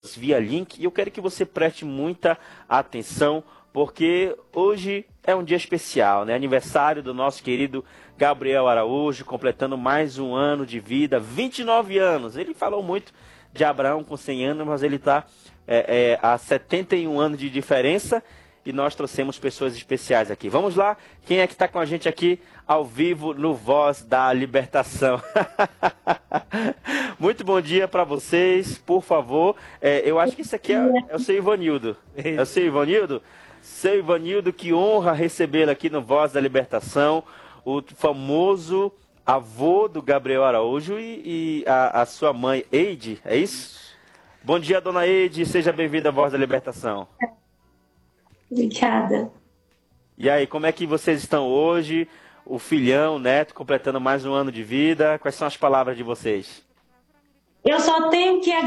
via link, e eu quero que você preste muita atenção, porque hoje é um dia especial, né? Aniversário do nosso querido Gabriel Araújo, completando mais um ano de vida, 29 anos. Ele falou muito de Abraão com 100 anos, mas ele está há 71 anos de diferença, e nós trouxemos pessoas especiais aqui. Vamos lá, quem é que está com a gente aqui ao vivo no Voz da Libertação? Muito bom dia para vocês, por favor. Eu acho que isso aqui é o seu Ivanildo. É o seu Ivanildo? Seu Ivanildo, que honra recebê-lo aqui no Voz da Libertação, o famoso avô do Gabriel Araújo e a sua mãe, Eide, é isso? Bom dia, dona Eide, seja bem-vinda à Voz da Libertação. Obrigada. E aí, como é que vocês estão hoje? O filhão, o neto, completando mais um ano de vida. Quais são as palavras de vocês? Eu só tenho que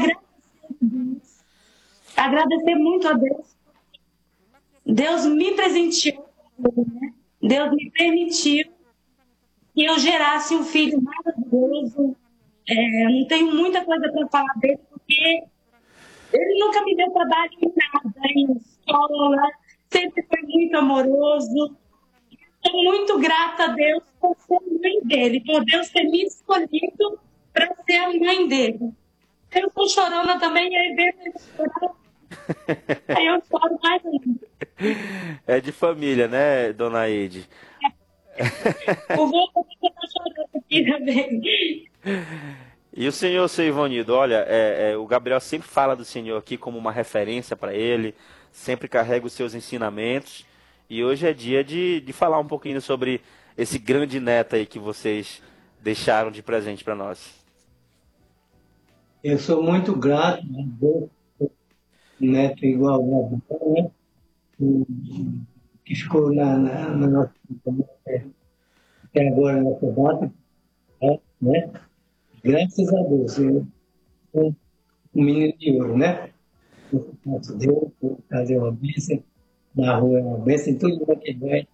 agradecer muito a Deus. Deus me presenteou, né? Deus me permitiu que eu gerasse um filho maravilhoso. Não tenho muita coisa para falar dele, porque ele nunca me deu trabalho em nada, em escola, sempre foi muito amoroso. Estou muito grata a Deus por ser mãe dele, por Deus ter me escolhido para ser a mãe dele. Eu estou chorando também, aí vejo ele chorar, aí eu choro mais ainda. É de família, né, dona Eide? O vô também está chorando aqui também. E o senhor, seu Ivanildo, olha, o Gabriel sempre fala do senhor aqui como uma referência para ele, sempre carrega os seus ensinamentos, e hoje é dia de falar um pouquinho sobre esse grande neto aí que vocês deixaram de presente para nós. Eu sou muito grato a Deus, neto igual ao Gabriel, né? Que ficou na nossa até agora nessa data, né? Graças a Deus, eu sou um menino de ouro, né? Eu faço Deus, vou fazer uma bênção, na rua é uma bênção, em tudo lugar que vai.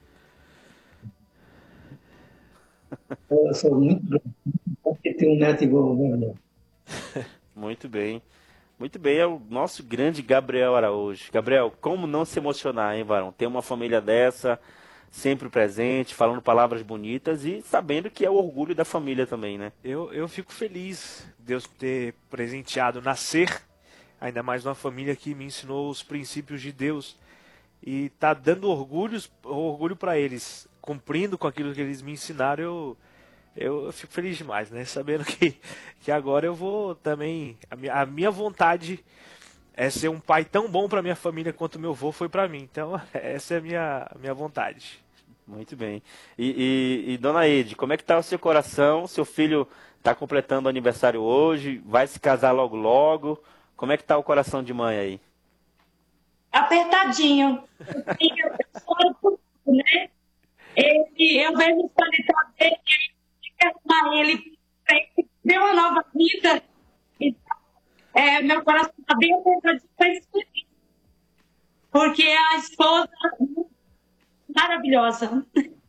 Eu sou muito grato porque tem um neto igual ao Gabriel. Muito bem. Muito bem, é o nosso grande Gabriel Araújo. Gabriel, como não se emocionar, hein, varão? Ter uma família dessa, sempre presente, falando palavras bonitas e sabendo que é o orgulho da família também, né? Eu fico feliz Deus ter presenteado nascer, ainda mais uma família que me ensinou os princípios de Deus e tá dando orgulho para eles, cumprindo com aquilo que eles me ensinaram. Eu fico feliz demais, né? Sabendo que agora eu vou também... A minha vontade é ser um pai tão bom para minha família quanto meu avô foi para mim. Então, essa é a minha vontade. Muito bem. E dona Eide, como é que está o seu coração? Seu filho está completando o aniversário hoje, vai se casar logo logo. Como é que está o coração de mãe aí? Apertadinho. Eu choro por tudo, né? Eu vejo os paletós dele, arrumar ele para ele ter uma nova vida. Então, meu coração está bem apertadinho, mas feliz. Porque a esposa maravilhosa.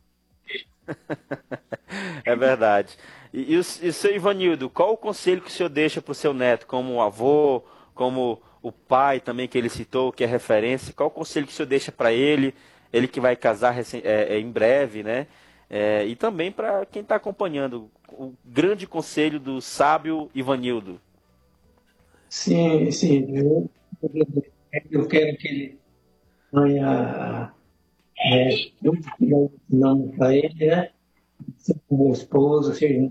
É verdade. E o seu Ivanildo, qual o conselho que o senhor deixa para o seu neto, como um avô, como o pai também que ele citou, que é referência? Qual o conselho que o senhor deixa para ele que vai casar em breve, né? E também para quem está acompanhando, o grande conselho do sábio Ivanildo. Sim, eu quero que ele ganhe não para ele, né? Seja um bom esposo, seja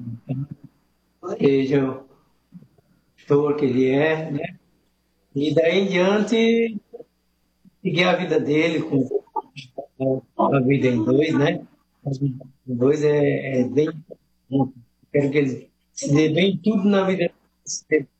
o pastor que ele é, né? E daí em diante, seguir a vida dele com a vida em dois, né? A vida em dois é bem importante. Quero que ele se dê bem em tudo na vida dele.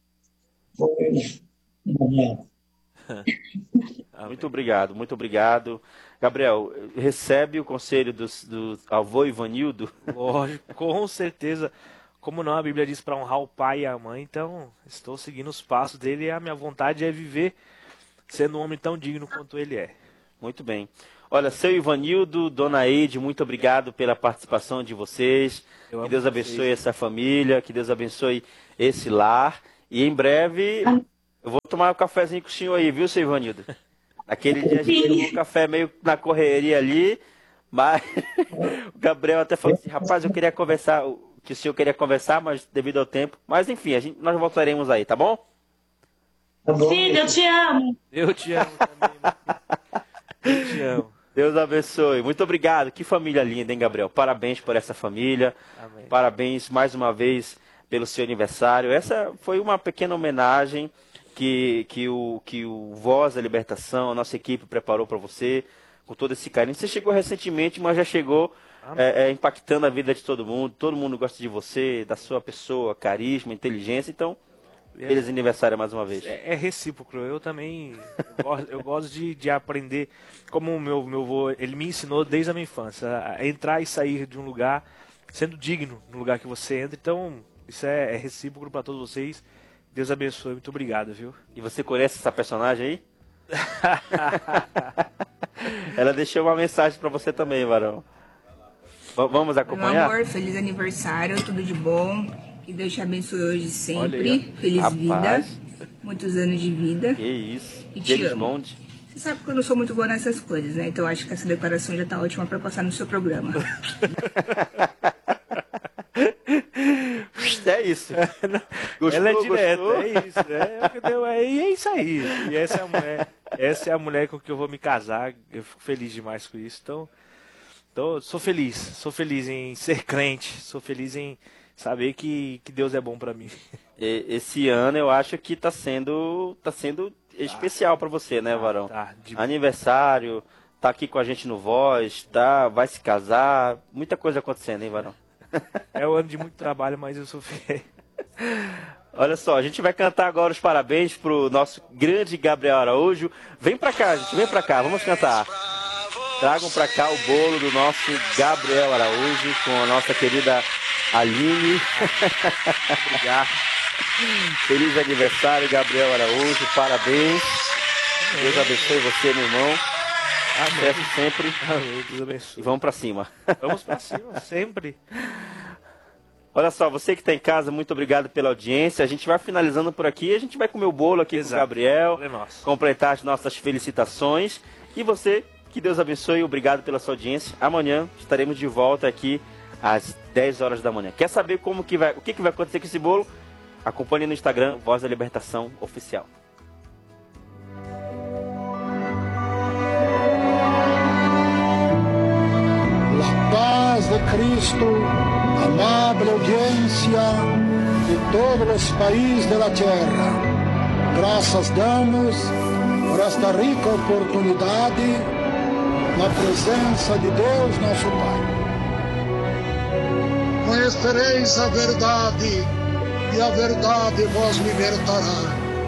Muito obrigado, muito obrigado. Gabriel, recebe o conselho do avô Ivanildo? Lógico, com certeza. Como não, a Bíblia diz para honrar o pai e a mãe, então estou seguindo os passos dele e a minha vontade é viver sendo um homem tão digno quanto ele é. Muito bem. Olha, seu Ivanildo, dona Eide, muito obrigado pela participação de vocês. Que Deus abençoe essa família, que Deus abençoe esse lar. E em breve Eu vou tomar um cafezinho com o senhor aí, viu, seu Ivanildo? Naquele dia a gente tomou um café meio na correria ali, mas o Gabriel até falou assim, rapaz, eu queria conversar, que o senhor queria conversar, mas devido ao tempo. Mas enfim, nós voltaremos aí, tá bom? Tá bom. Filho, eu te amo. Eu te amo também, meu filho. Eu te amo. Deus abençoe. Muito obrigado. Que família linda, hein, Gabriel? Parabéns por essa família. Amém. Parabéns mais uma vez pelo seu aniversário. Essa foi uma pequena homenagem que o Voz da Libertação, a nossa equipe preparou para você, com todo esse carinho. Você chegou recentemente, mas já chegou impactando a vida de todo mundo. Todo mundo gosta de você, da sua pessoa, carisma, inteligência. Então, feliz aniversário mais uma vez. É recíproco. Eu também eu gosto de aprender. Como o meu avô, ele me ensinou desde a minha infância a entrar e sair de um lugar sendo digno no lugar que você entra. Então, isso é recíproco para todos vocês. Deus abençoe. Muito obrigado, viu? E você conhece essa personagem aí? Ela deixou uma mensagem para você também, Varão. Vamos acompanhar? Meu amor, feliz aniversário, tudo de bom. Que Deus te abençoe hoje e sempre. Olha, Feliz rapaz. vida. Muitos anos de vida. Que isso. E te James amo. Bond. Você sabe que eu não sou muito boa nessas coisas, né? Então eu acho que essa declaração já tá ótima pra passar no seu programa. É isso. Gostou, Ela é direta, gostou? é isso. E é isso aí. E essa é a mulher com que eu vou me casar. Eu fico feliz demais com isso. Então sou feliz em ser crente, sou feliz em saber que Deus é bom pra mim. Esse ano eu acho que tá sendo especial para você, né, Varão? Tá, Aniversário, tá aqui com a gente no Voz, vai se casar, muita coisa acontecendo, hein, Varão? É um ano de muito trabalho, mas eu sou fiel. Olha só, a gente vai cantar agora os parabéns pro nosso grande Gabriel Araújo. Vem pra cá, gente, vem pra cá, vamos cantar. Tragam pra cá o bolo do nosso Gabriel Araújo com a nossa querida Aline. Obrigado. Feliz aniversário, Gabriel Araújo, parabéns. Deus abençoe você, meu irmão. Sucesso sempre. Amém, Deus E abençoe. vamos pra cima. Vamos pra cima, sempre. Olha só, você que está em casa, muito obrigado pela audiência. A gente vai finalizando por aqui. A gente vai comer o bolo aqui com o Exato. Gabriel, É nosso. completar as nossas felicitações. E você, que Deus abençoe, obrigado pela sua audiência. Amanhã estaremos de volta aqui às 10 horas da manhã. Quer saber o que vai acontecer com esse bolo? Acompanhe no Instagram, Voz da Libertação Oficial. La paz de Cristo, amable audiencia de todos los países de la tierra. Graças damos por esta rica oportunidade na presença de Deus nosso Pai. Conhecereis a verdade e a verdade vos libertará.